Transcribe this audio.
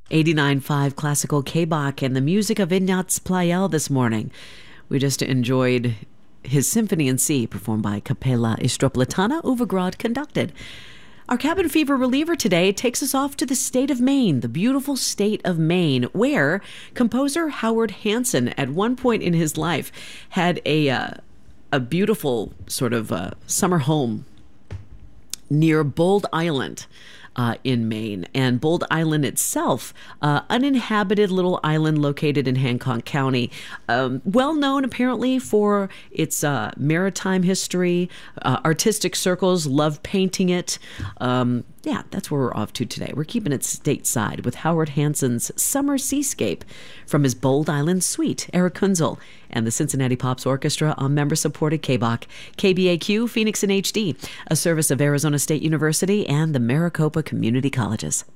89.5 Classical K-Bach and the music of Ignaz Pleyel this morning. We just enjoyed his Symphony in C, performed by Capella Istropolitana, Overgrad conducted. Our cabin fever reliever today takes us off to the state of Maine, the beautiful state of Maine, where composer Howard Hanson, at one point in his life, had a beautiful sort of summer home near Bold Island in Maine. And Bold Island itself, uninhabited little island located in Hancock County, well known apparently for its maritime history. Artistic circles love painting it. Yeah, that's where we're off to today. We're keeping it stateside with Howard Hanson's Summer Seascape from his Bold Island Suite, Eric Kunzel, and the Cincinnati Pops Orchestra on member-supported KBAQ, KBAQ, Phoenix in HD, a service of Arizona State University and the Maricopa Community Colleges.